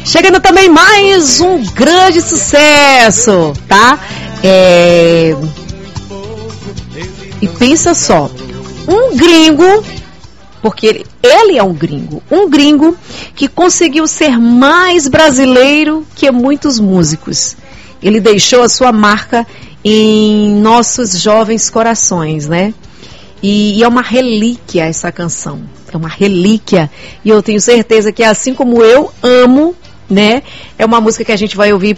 Chegando também mais um grande sucesso, tá? E pensa só, um gringo, porque ele é um gringo que conseguiu ser mais brasileiro que muitos músicos. Ele deixou a sua marca em nossos jovens corações, né? E é uma relíquia essa canção, é uma relíquia, e eu tenho certeza que assim como eu amo, né? É uma música que a gente vai ouvir